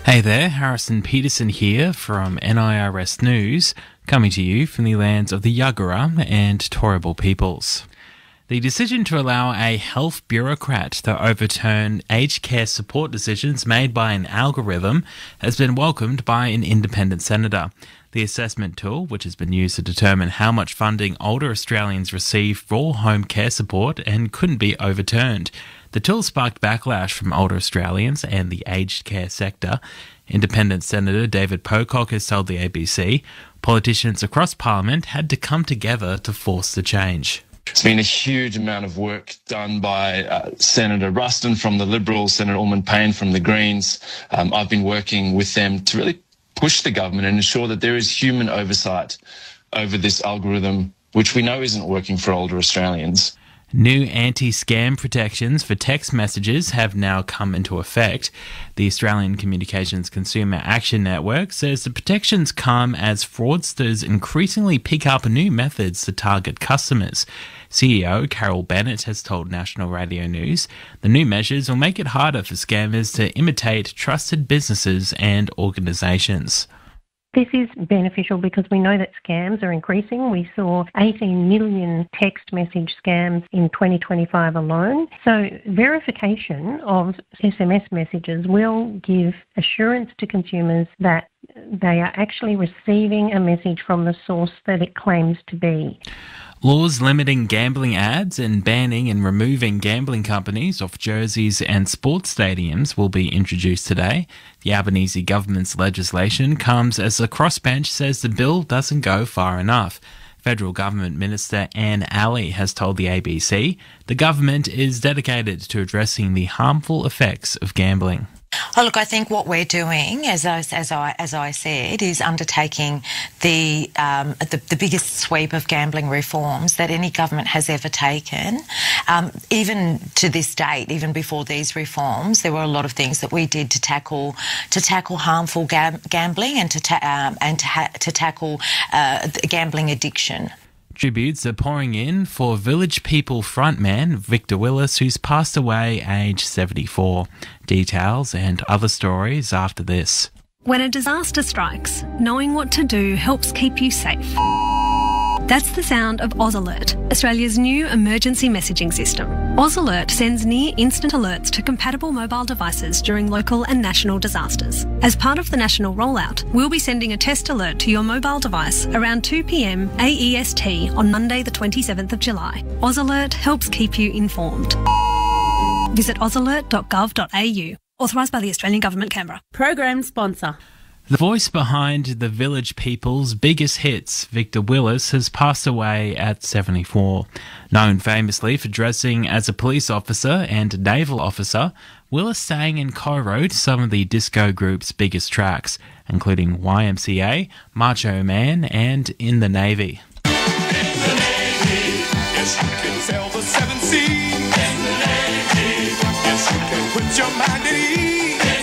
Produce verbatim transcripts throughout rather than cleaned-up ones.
Hey there, Harrison Peterson here from N I R S News, coming to you from the lands of the Yagara and Turrbal peoples. The decision to allow a health bureaucrat to overturn aged care support decisions made by an algorithm has been welcomed by an independent senator. The assessment tool, which has been used to determine how much funding older Australians receive for home care support, and couldn't be overturned. The tool sparked backlash from older Australians and the aged care sector. Independent Senator David Pocock has told the A B C politicians across Parliament had to come together to force the change. It's been a huge amount of work done by uh, Senator Ruston from the Liberals, Senator Ullman-Payne from the Greens. Um, I've been working with them to really push the government and ensure that there is human oversight over this algorithm, which we know isn't working for older Australians. New anti-scam protections for text messages have now come into effect. The Australian Communications Consumer Action Network says the protections come as fraudsters increasingly pick up new methods to target customers. C E O Carol Bennett has told National Radio News the new measures will make it harder for scammers to imitate trusted businesses and organisations. This is beneficial because we know that scams are increasing. We saw eighteen million text message scams in twenty twenty-five alone. So verification of S M S messages will give assurance to consumers that they are actually receiving a message from the source that it claims to be. Laws limiting gambling ads and banning and removing gambling companies off jerseys and sports stadiums will be introduced today. The Albanese government's legislation comes as the crossbench says the bill doesn't go far enough. Federal Government Minister Anne Alley has told the A B C the government is dedicated to addressing the harmful effects of gambling. Oh, look, I think what we're doing, as I, as I, as I said, is undertaking the, um, the the biggest sweep of gambling reforms that any government has ever taken. Um, even to this date, even before these reforms, there were a lot of things that we did to tackle to tackle harmful gam- gambling and to ta- um, and to, ha- to tackle uh, gambling addiction. Tributes are pouring in for Village People frontman Victor Willis, who's passed away aged seventy-four. Details and other stories after this. When a disaster strikes, knowing what to do helps keep you safe. That's the sound of AusAlert, Australia's new emergency messaging system. AusAlert sends near-instant alerts to compatible mobile devices during local and national disasters. As part of the national rollout, we'll be sending a test alert to your mobile device around two p.m. A E S T on Monday the twenty-seventh of July. AusAlert helps keep you informed. Visit ausalert dot gov dot a u. Authorised by the Australian Government, Canberra. Program sponsor. The voice behind the Village People's biggest hits, Victor Willis, has passed away at seventy-four. Known famously for dressing as a police officer and naval officer, Willis sang and co-wrote some of the disco group's biggest tracks, including Y M C A, Macho Man, and In the Navy. In the Navy, yes you can sail the seven seas. In the Navy, yes you can put your mind at ease.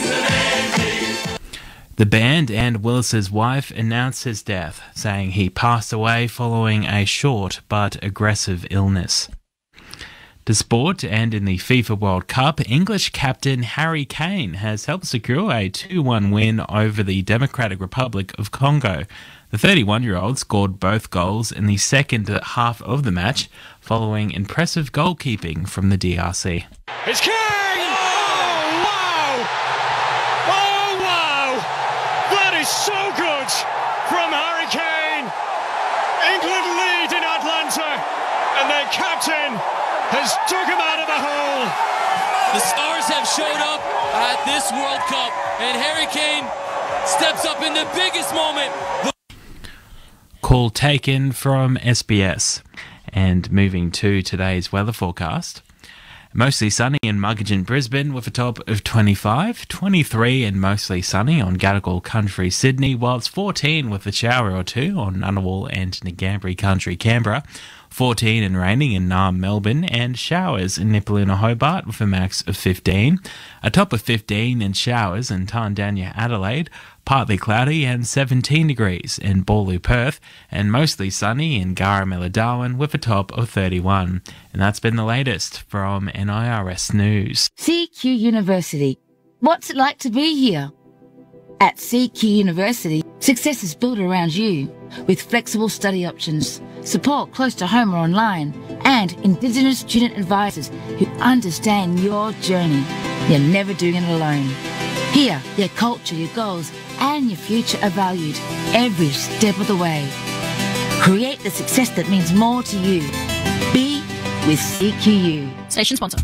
The band and Willis's wife announced his death, saying he passed away following a short but aggressive illness. To sport, and in the FIFA World Cup, English captain Harry Kane has helped secure a two one win over the Democratic Republic of Congo. The thirty-one-year-old scored both goals in the second half of the match, following impressive goalkeeping from the D R C. It's Kane! Oh, wow! Oh, wow! That is so good from Harry Kane. England lead in Atlanta, and their captain has took him out of the hole. The stars have showed up at this World Cup, and Harry Kane steps up in the biggest moment. Call taken from S B S. And moving to today's weather forecast. Mostly sunny and muggy in Brisbane with a top of twenty-five, twenty-three and mostly sunny on Gadigal Country, Sydney, whilst fourteen with a shower or two on Ngunnawal and Ngambri Country, Canberra, fourteen and raining in Naarm, Melbourne, and showers in Nipaluna, Hobart with a max of fifteen, a top of fifteen and showers in Tarndanya, Adelaide, partly cloudy and seventeen degrees in Bawloo, Perth, and mostly sunny in Garamilla, Darwin with a top of thirty-one. And that's been the latest from N I R S News. C Q University. What's it like to be here? At C Q University, success is built around you with flexible study options, support close to home or online, and Indigenous student advisors who understand your journey. You're never doing it alone. Here, your culture, your goals, and your future are valued every step of the way. Create the success that means more to you. Be with C Q U. Station sponsor.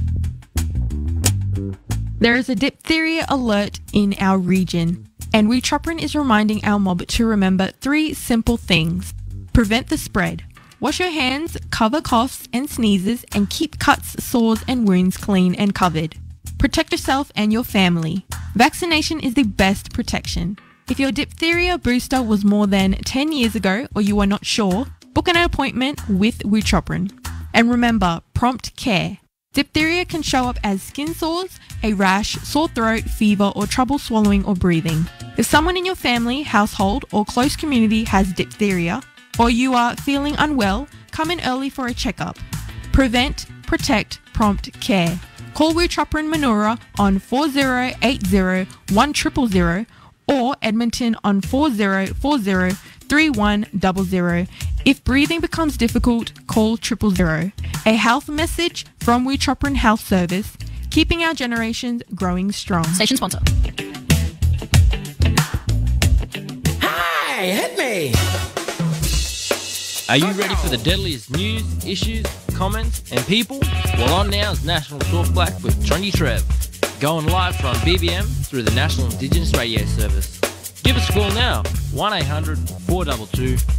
There is a diphtheria alert in our region, and Witroprin is reminding our mob to remember three simple things. Prevent the spread. Wash your hands, cover coughs and sneezes, and keep cuts, sores and wounds clean and covered. Protect yourself and your family. Vaccination is the best protection. If your diphtheria booster was more than ten years ago or you are not sure, book an appointment with Witroprin. And remember, prompt care. Diphtheria can show up as skin sores, a rash, sore throat, fever, or trouble swallowing or breathing. If someone in your family, household, or close community has diphtheria, or you are feeling unwell, come in early for a checkup. Prevent, protect, prompt care. Call Witroprin Manura on four zero eight zero one zero zero zero or Edmonton on four zero four zero three one zero zero. If breathing becomes difficult, call triple zero. A health message from Witroprin Health Service, keeping our generations growing strong. Station sponsor. Hi, hit me! Are you ready for the deadliest news, issues, comments, and people? Well, on now is National Talk Black with Trendy Trev, going live from B B M through the National Indigenous Radio Service. Give us a call now, one eight hundred four two two